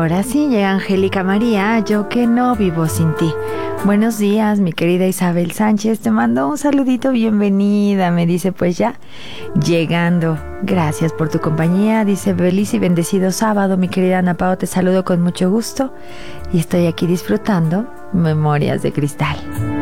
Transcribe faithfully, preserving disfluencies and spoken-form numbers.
Ahora sí llega Angélica María, yo que no vivo sin ti. Buenos días, mi querida Isabel Sánchez, te mando un saludito, bienvenida, me dice pues ya llegando. Gracias por tu compañía, dice feliz y bendecido sábado, mi querida Ana Pao, te saludo con mucho gusto y estoy aquí disfrutando Memorias de Cristal.